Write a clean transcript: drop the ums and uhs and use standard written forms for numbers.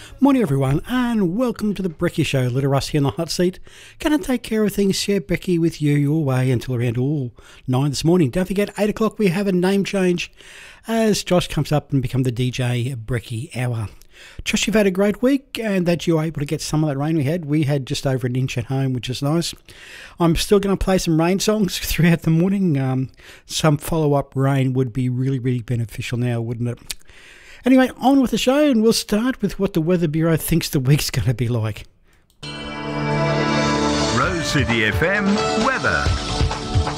Morning everyone and welcome to the Brecky Show. Little Russ here in the hot seat. Gonna take care of things, share Brecky with you your way until around 9 this morning. Don't forget 8 o'clock we have a name change as Josh comes up and become the DJ Brecky Hour. Josh, you've had a great week and that you were able to get some of that rain we had. We had just over an inch at home, which is nice. I'm still going to play some rain songs throughout the morning. Some follow-up rain would be really, really beneficial now, wouldn't it? Anyway, on with the show, and we'll start with what the Weather Bureau thinks the week's going to be like. Rose City FM weather.